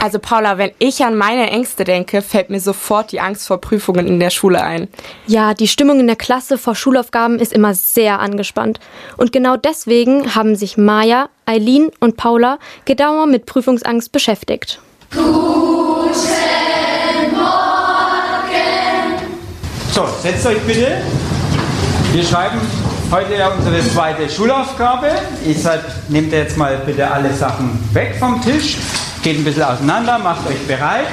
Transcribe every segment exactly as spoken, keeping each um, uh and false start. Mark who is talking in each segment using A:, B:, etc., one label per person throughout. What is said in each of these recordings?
A: Also Paula, wenn ich an meine Ängste denke, fällt mir sofort die Angst vor Prüfungen in der Schule ein.
B: Ja, die Stimmung in der Klasse vor Schulaufgaben ist immer sehr angespannt. Und genau deswegen haben sich Maja, Eileen und Paula genauer mit Prüfungsangst beschäftigt.
C: Guten Morgen!
D: So, setzt euch bitte. Wir schreiben heute ja unsere zweite Schulaufgabe. Ich sag, nehmt jetzt mal bitte alle Sachen weg vom Tisch. Geht ein bisschen auseinander, macht euch bereit.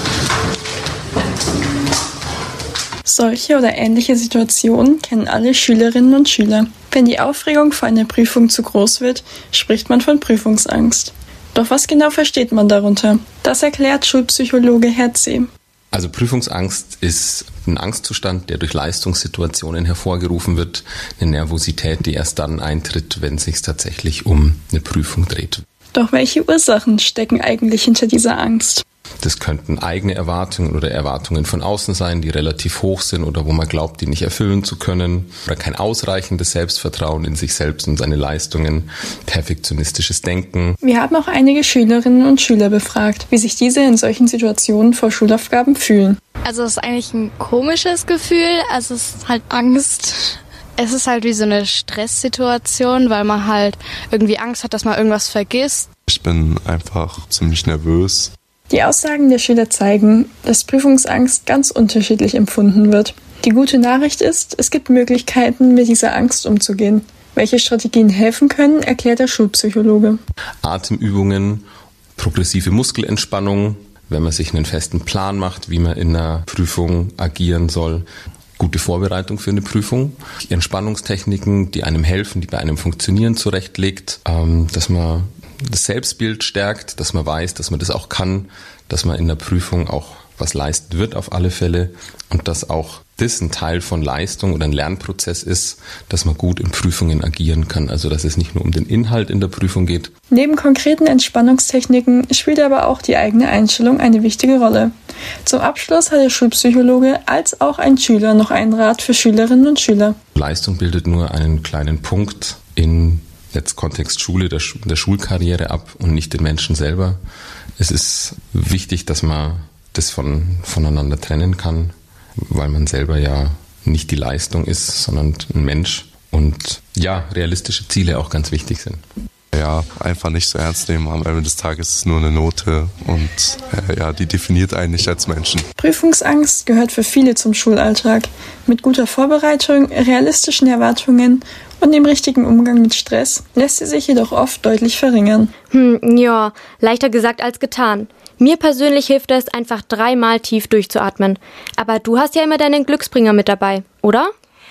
E: Solche oder ähnliche Situationen kennen alle Schülerinnen und Schüler. Wenn die Aufregung vor einer Prüfung zu groß wird, spricht man von Prüfungsangst. Doch was genau versteht man darunter? Das erklärt Schulpsychologe Herr Zeh.
F: Also Prüfungsangst ist ein Angstzustand, der durch Leistungssituationen hervorgerufen wird, eine Nervosität, die erst dann eintritt, wenn es sich tatsächlich um eine Prüfung dreht.
E: Doch welche Ursachen stecken eigentlich hinter dieser Angst?
F: Das könnten eigene Erwartungen oder Erwartungen von außen sein, die relativ hoch sind oder wo man glaubt, die nicht erfüllen zu können. Oder kein ausreichendes Selbstvertrauen in sich selbst und seine Leistungen, perfektionistisches Denken.
E: Wir haben auch einige Schülerinnen und Schüler befragt, wie sich diese in solchen Situationen vor Schulaufgaben fühlen.
G: Also es ist eigentlich ein komisches Gefühl, also es ist halt Angst. Es ist halt wie so eine Stresssituation, weil man halt irgendwie Angst hat, dass man irgendwas vergisst.
H: Ich bin einfach ziemlich nervös.
E: Die Aussagen der Schüler zeigen, dass Prüfungsangst ganz unterschiedlich empfunden wird. Die gute Nachricht ist, es gibt Möglichkeiten, mit dieser Angst umzugehen. Welche Strategien helfen können, erklärt der Schulpsychologe.
F: Atemübungen, progressive Muskelentspannung, wenn man sich einen festen Plan macht, wie man in einer Prüfung agieren soll. Gute Vorbereitung für eine Prüfung, Entspannungstechniken, die einem helfen, die bei einem funktionieren, zurechtlegt, ähm, dass man das Selbstbild stärkt, dass man weiß, dass man das auch kann, dass man in der Prüfung auch was leisten wird auf alle Fälle und dass auch das ein Teil von Leistung oder ein Lernprozess ist, dass man gut in Prüfungen agieren kann. Also dass es nicht nur um den Inhalt in der Prüfung geht.
E: Neben konkreten Entspannungstechniken spielt aber auch die eigene Einstellung eine wichtige Rolle. Zum Abschluss hat der Schulpsychologe als auch ein Schüler noch einen Rat für Schülerinnen und Schüler.
F: Leistung bildet nur einen kleinen Punkt in jetzt Kontext Schule, der, Sch- der Schulkarriere ab und nicht den Menschen selber. Es ist wichtig, dass man das von, voneinander trennen kann, weil man selber ja nicht die Leistung ist, sondern ein Mensch und ja, realistische Ziele auch ganz wichtig sind.
H: Ja, einfach nicht so ernst nehmen. Am Ende des Tages ist es nur eine Note und äh, ja, die definiert einen nicht als Menschen.
E: Prüfungsangst gehört für viele zum Schulalltag. Mit guter Vorbereitung, realistischen Erwartungen und dem richtigen Umgang mit Stress lässt sie sich jedoch oft deutlich verringern.
B: Hm, ja, leichter gesagt als getan. Mir persönlich hilft es, einfach dreimal tief durchzuatmen. Aber du hast ja immer deinen Glücksbringer mit dabei, oder?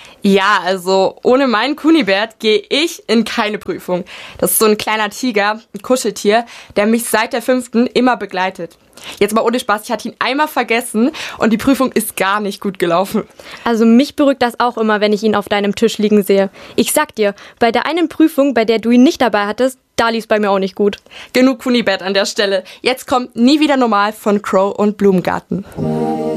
A: Ja, also ohne meinen Kunibert gehe ich in keine Prüfung. Das ist so ein kleiner Tiger, ein Kuscheltier, der mich seit der fünften immer begleitet. Jetzt mal ohne Spaß, ich hatte ihn einmal vergessen und die Prüfung ist gar nicht gut gelaufen.
B: Also mich beruhigt das auch immer, wenn ich ihn auf deinem Tisch liegen sehe. Ich sag dir, bei der einen Prüfung, bei der du ihn nicht dabei hattest, da lief's bei mir auch nicht gut.
A: Genug Kunibert an der Stelle. Jetzt kommt Nie wieder normal von Crow und Blumengarten.